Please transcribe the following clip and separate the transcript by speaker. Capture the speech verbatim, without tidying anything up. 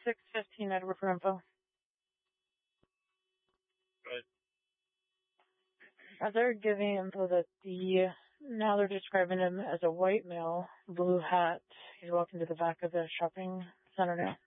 Speaker 1: six fifteen Edward for info.
Speaker 2: Good.
Speaker 1: Uh, they're giving info that the, now they're describing him as a white male, blue hat. He's walking to the back of the shopping center now.